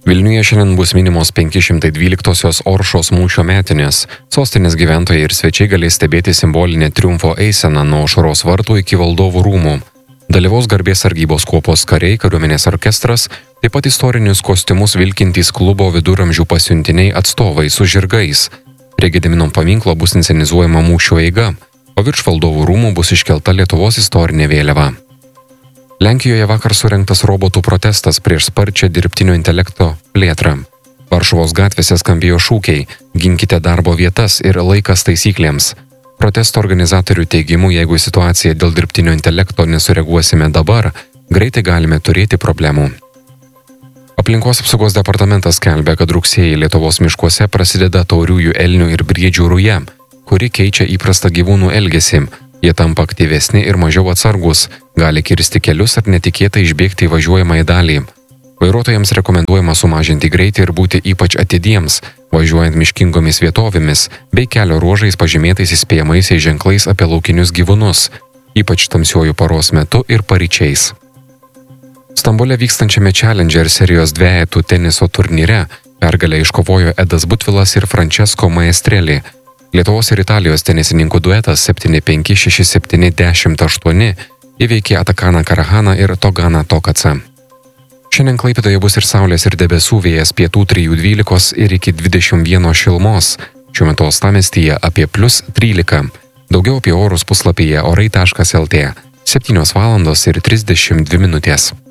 Vilniuje šiandien bus minimos 512-osios Oršos mūšio metinės. Sostinės gyventojai ir svečiai galės stebėti simbolinę triumfo eiseną nuo Aušros vartų iki Valdovų rūmų. Dalyvaus garbės sargybos kuopos kariai, kariuomenės orkestras, taip pat istorinius kostiumus vilkintys klubo viduramžių pasiuntiniai atstovai su žirgais. Prie Gedimino paminklo bus inscenizuojama mūšio eiga, o virš Valdovų rūmų bus iškelta Lietuvos istorinė vėliava. Lenkijoje vakar surengtas robotų protestas prieš sparčią dirbtinio intelekto plėtrą. Varšuvos gatvėse skambėjo šūkiai "Ginkite darbo vietas ir laikas taisyklėms". Protesto organizatorių teigimu, jeigu situaciją dėl dirbtinio intelekto nesureaguosime dabar, greitai galime turėti problemų. Aplinkos apsaugos departamentas skelbia, kad rugsėjį Lietuvos miškuose prasideda tauriųjų elnių ir briedžių ruja, kuri keičia įprastą gyvūnų elgesį. Jie tampa aktyvesni ir mažiau atsargus, gali kirsti kelius ar netikėtai išbėgti į važiuojamąją dalį. Vairuotojams rekomenduojama sumažinti greitį ir būti ypač atidiems, važiuojant miškingomis vietovėmis bei kelio ruožais pažymėtais įspėjamaisiais ženklais apie laukinius gyvūnus, ypač tamsiuoju paros metu ir paryčiais. Stambule vykstančiame Challenger serijos dvejetų teniso turnyre pergalę iškovojo Edas Butvilas ir Francesco Maestrelli. Lietuvos ir Italijos tenisininkų duetas 7-5, 6-7, 10-8 įveikė Atakaną Karahaną ir Toganą Tokacą. Šiandien Klaipėdoje bus ir saulės ir debesų, vėjas pietų 3-12 ir iki 21 šilumos. Šiuo metu uostamiestyje apie +13. Daugiau apie orus puslapyje orai.lt. 7:32 min.